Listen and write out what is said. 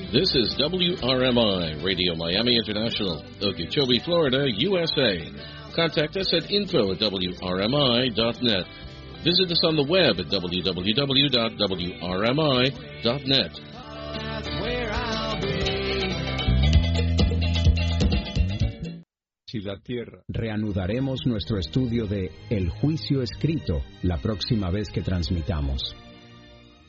This is WRMI, Radio Miami International, Okeechobee, Florida, USA. Contact us at info@wrmi.net. Visit us on the web at www.wrmi.net. La tierra. Reanudaremos nuestro estudio de El Juicio Escrito la próxima vez que transmitamos.